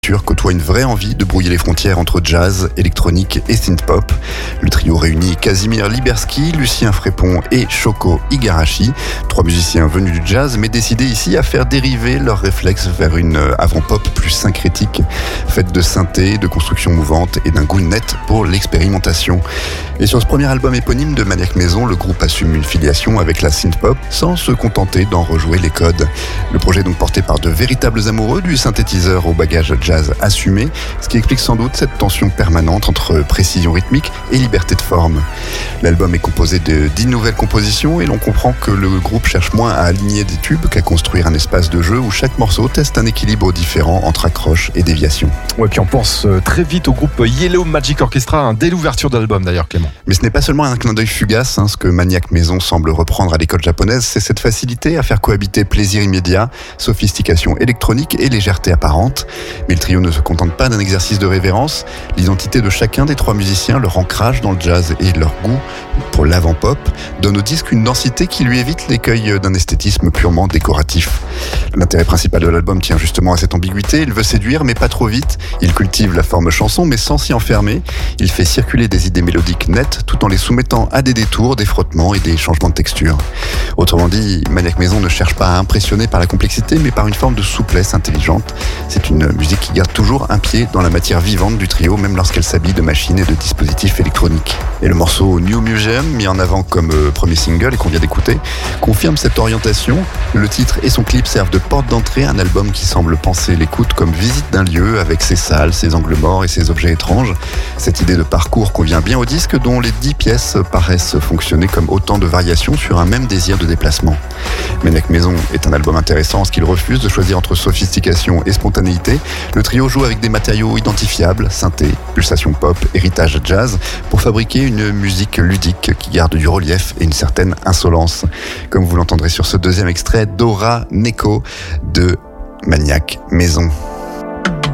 côtoie une vraie envie de brouiller les frontières entre jazz, électronique et synth-pop. Le trio réunit Casimir Liberski, Lucien Frépon et Shoko Igarashi, 3 musiciens venus du jazz mais décidés ici à faire dériver leurs réflexes vers une avant-pop plus syncrétique, faite de synthé, de construction mouvante et d'un goût net pour l'expérimentation. Et sur ce premier album éponyme de Maniac Maison, le groupe assume une filiation avec la synth-pop sans se contenter d'en rejouer les codes. Le projet est donc porté par de véritables amoureux du synthétiseur au bagage jazz assumé, ce qui explique sans doute cette tension permanente entre précision rythmique et liberté de forme. L'album est composé de 10 nouvelles compositions et l'on comprend que le groupe cherche moins à aligner des tubes qu'à construire un espace de jeu où chaque morceau teste un équilibre différent entre accroche et déviation. Ouais, puis on pense très vite au groupe Yellow Magic Orchestra, dès l'ouverture de l'album d'ailleurs, Clément. Mais ce n'est pas seulement un clin d'œil fugace, ce que Maniac Maison semble reprendre à l'école japonaise, c'est cette facilité à faire cohabiter plaisir immédiat, sophistication électronique et légèreté apparente. Mais le trio ne se contente pas d'un exercice de révérence. L'identité de chacun des 3 musiciens, leur ancrage dans le jazz et leur goût pour l'avant-pop donne au disque une densité qui lui évite l'écueil d'un esthétisme purement décoratif. L'intérêt principal de l'album tient justement à cette ambiguïté. Il veut séduire mais pas trop vite. Il cultive la forme chanson mais sans s'y enfermer. Il fait circuler des idées mélodiques nettes tout en les soumettant à des détours, des frottements et des changements de texture. Autrement dit, Maniac Maison ne cherche pas à impressionner par la complexité mais par une forme de souplesse intelligente. C'est une musique qui garde toujours un pied dans la matière vivante du trio, même lorsqu'elle s'habille de machines et de dispositifs électroniques. Et le morceau New Museum, mis en avant comme premier single et qu'on vient d'écouter, confirme cette orientation. Le titre et son clip servent de porte d'entrée à un album qui semble penser l'écoute comme visite d'un lieu avec ses salles, ses angles morts et ses objets étranges. Cette idée de parcours convient bien au disque dont les 10 pièces paraissent fonctionner comme autant de variations sur un même désir de déplacement. Maniac Maison est un album intéressant en ce qu'il refuse de choisir entre sophistication et spontanéité. Le trio joue avec des matériaux identifiables, synthé, pulsation pop, héritage jazz, pour fabriquer une musique ludique qui garde du relief et une certaine insolence. Comme vous l'entendrez sur ce deuxième extrait, Dora Neko de Maniac Maison.